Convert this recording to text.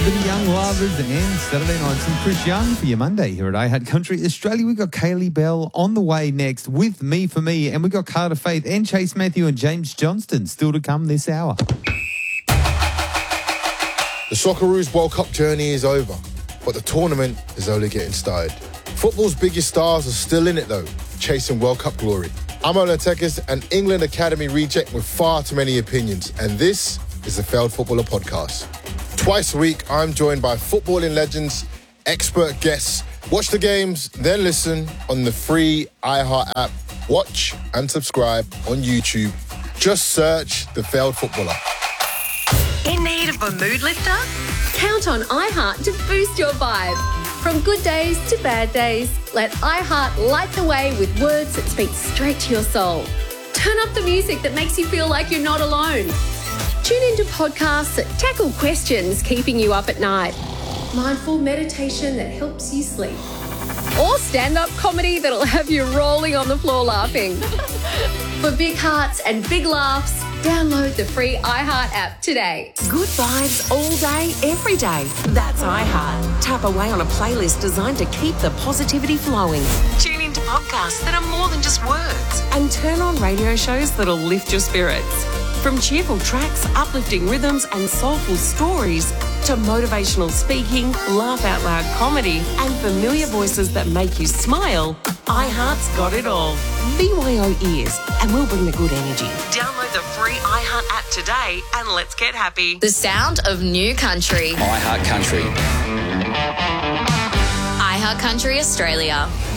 for the young lovers and Saturday nights and Chris Young for your Monday here at iHeart Country Australia. We've got Kaylee Bell on the way next with Me For Me, and we've got Carter Faith and Chase Matthew and James Johnston still to come this hour. The Socceroos World Cup journey is over, but the tournament is only getting started. Football's biggest stars are still in it though, chasing World Cup glory. I'm Ola Tekis, an England Academy reject with far too many opinions, and this is the Failed Footballer Podcast. Twice a week, I'm joined by footballing legends, expert guests. Watch the games, then listen on the free iHeart app. Watch and subscribe on YouTube. Just search The Failed Footballer. In need of a mood lifter? Count on iHeart to boost your vibe. From good days to bad days, let iHeart light the way with words that speak straight to your soul. Turn up the music that makes you feel like you're not alone. Tune into podcasts that tackle questions keeping you up at night. Mindful meditation that helps you sleep. Or stand-up comedy that'll have you rolling on the floor laughing. For big hearts and big laughs, download the free iHeart app today. Good vibes all day, every day. That's iHeart. Tap away on a playlist designed to keep the positivity flowing. Tune into podcasts that are more than just words. And turn on radio shows that'll lift your spirits. From cheerful tracks, uplifting rhythms and soulful stories to motivational speaking, laugh-out-loud comedy and familiar voices that make you smile, iHeart's got it all. BYO ears, and we'll bring the good energy. Download the free iHeart app today and let's get happy. The sound of new country. iHeart Country. iHeart Country Australia.